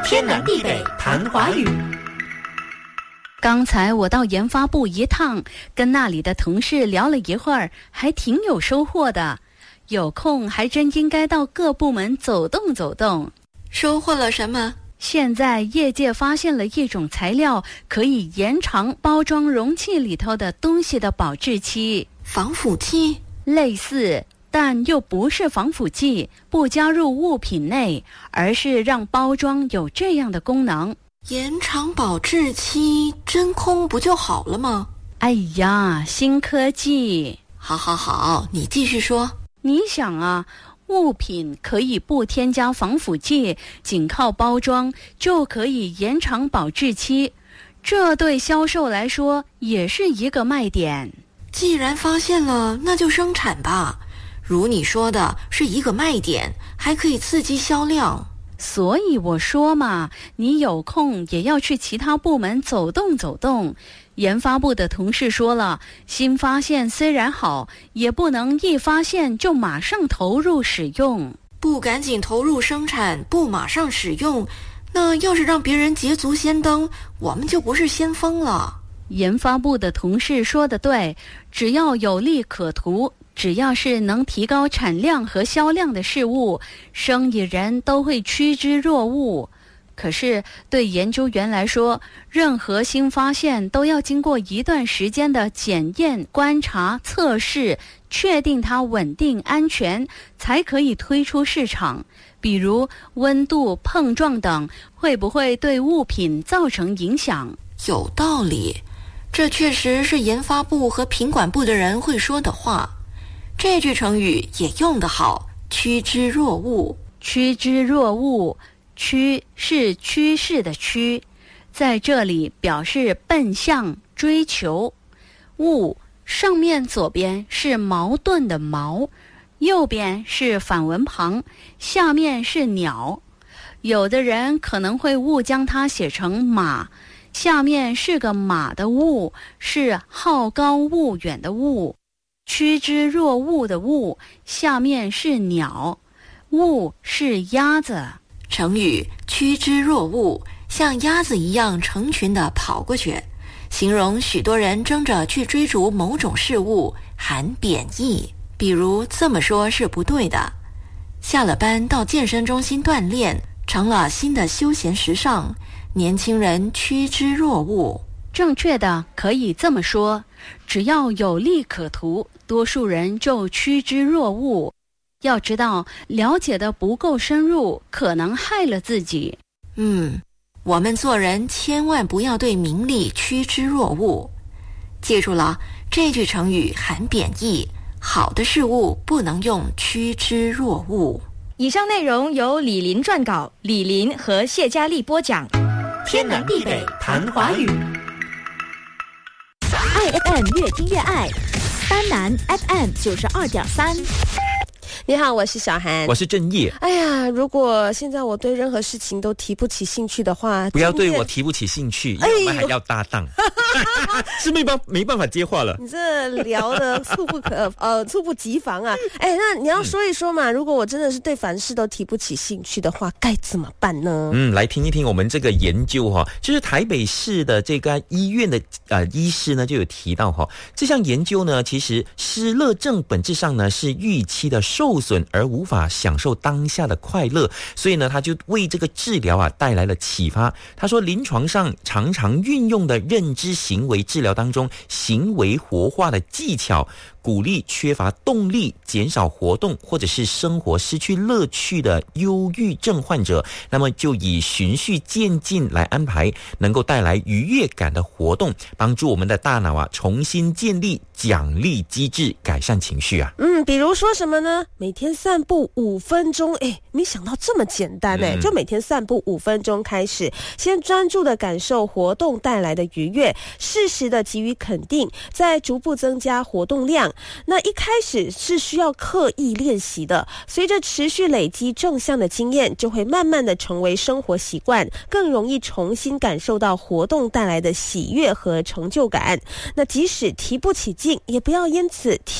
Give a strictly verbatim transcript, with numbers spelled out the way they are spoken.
天南地北谈华语。 刚才我到研发部一趟，跟那里的同事聊了一会儿，还挺有收获的。有空还真应该到各部门走动走动。 收获了什么？ 现在业界发现了一种材料，可以延长包装容器里头的东西的保质期。 防腐剂？ 类似，但又不是防腐剂，不加入物品内，而是让包装有这样的功能。 延长保质期，真空不就好了吗？ 哎呀，新科技。 好好好，你继续说。 你想啊，物品可以不添加防腐剂，仅靠包装就可以延长保质期，这对销售来说也是一个卖点。 既然发现了，那就生产吧。如你说的，是一个卖点，还可以刺激销量。 所以我说嘛，你有空也要去其他部门走动走动。研发部的同事说了，新发现虽然好，也不能一发现就马上投入使用。 不赶紧投入生产，不马上使用，那要是让别人捷足先登，我们就不是先锋了。 研发部的同事说得对，只要有利可图，只要是能提高产量和销量的事物，生意人都会趋之若鹜。可是对研究员来说，任何新发现都要经过一段时间的检验、观察、测试，确定它稳定安全，才可以推出市场。比如温度、碰撞等，会不会对物品造成影响？ 有道理，这确实是研发部和品管部的人会说的话。这句成语也用得好，趋之若鹜。 趋之若鹜，趋是趋势的趋，在这里表示奔向、追求。鹜上面左边是矛盾的矛，右边是反文旁，下面是鸟。有的人可能会误将它写成马，下面是个马的兀，是好高骛远的骛。趋之若鹜的鹜，下面是鸟，鹜是鸭子。 成语趋之若鹜，像鸭子一样成群地跑过去，形容许多人争着去追逐某种事物，含贬义。比如这么说是不对的，下了班到健身中心锻炼，成了新的休闲时尚，年轻人趋之若鹜。 正确的可以这么说，只要有利可图，多数人就趋之若鹜。要知道，了解的不够深入，可能害了自己。 嗯，我们做人千万不要对名利趋之若鹜。记住了，这句成语含贬义，好的事物不能用趋之若鹜。 以上内容由李林撰稿，李林和谢佳丽播讲。 天南地北谈华语。 爱 F M 越听越爱，丹南 F M 九十二点三。 你好，我是小韩， 我是正业。 哎呀，如果现在我对任何事情都提不起兴趣的话， 不要对我提不起兴趣，因为我们还要搭档。是没办没办法接话了。 你这聊的猝不可呃猝不及防啊！哎，那你要说一说嘛、嗯，如果我真的是对凡事都提不起兴趣的话，该怎么办呢？ 嗯，来听一听我们这个研究哈、哦，就是台北市的这个医院的呃医师呢就有提到哈、哦，这项研究呢，其实失乐症本质上呢是预期的受损而无法享受当下的快乐，所以呢，他就为这个治疗啊带来了启发。他说，临床上常常运用的认知行为治疗当中，行为活化的技巧，鼓励缺乏动力、减少活动或者是生活失去乐趣的忧郁症患者，那么就以循序渐进来安排，能够带来愉悦感的活动，帮助我们的大脑啊重新建立奖励机制，改善情绪啊。 嗯，比如说什么呢？每天散步五分钟，哎，没想到这么简单哎、嗯，就每天散步五分钟开始，先专注的感受活动带来的愉悦，适时的给予肯定，再逐步增加活动量。那一开始是需要刻意练习的，随着持续累积正向的经验，就会慢慢的成为生活习惯，更容易重新感受到活动带来的喜悦和成就感。那即使提不起劲，也不要因此提